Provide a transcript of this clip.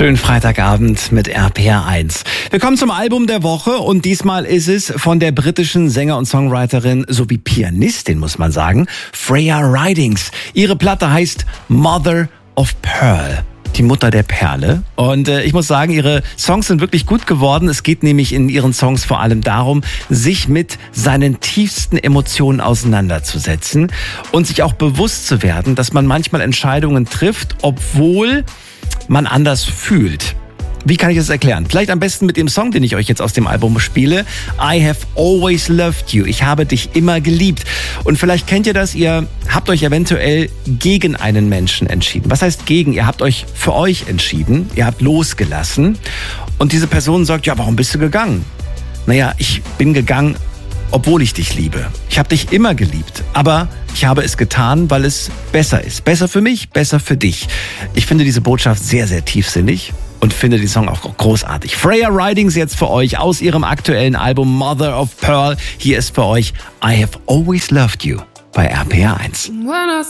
Schönen Freitagabend mit RPR1. Wir kommen zum Album der Woche und diesmal ist es von der britischen Sänger- und Songwriterin sowie Pianistin, muss man sagen, Freya Ridings. Ihre Platte heißt Mother of Pearl. Die Mutter der Perle. Und ich muss sagen, ihre Songs sind wirklich gut geworden. Es geht nämlich in ihren Songs vor allem darum, sich mit seinen tiefsten Emotionen auseinanderzusetzen und sich auch bewusst zu werden, dass man manchmal Entscheidungen trifft, obwohl man anders fühlt. Wie kann ich das erklären? Vielleicht am besten mit dem Song, den ich euch jetzt aus dem Album spiele. I have always loved you. Ich habe dich immer geliebt. Und vielleicht kennt ihr das, ihr habt euch eventuell gegen einen Menschen entschieden. Was heißt gegen? Ihr habt euch für euch entschieden. Ihr habt losgelassen. Und diese Person sagt, ja, warum bist du gegangen? Naja, ich bin gegangen, obwohl ich dich liebe. Ich habe dich immer geliebt. Aber ich habe es getan, weil es besser ist. Besser für mich, besser für dich. Ich finde diese Botschaft sehr, sehr tiefsinnig. Und finde den Song auch großartig. Freya Ridings jetzt für euch aus ihrem aktuellen Album Mother of Pearl. Hier ist für euch I Have Always Loved You bei RPR1.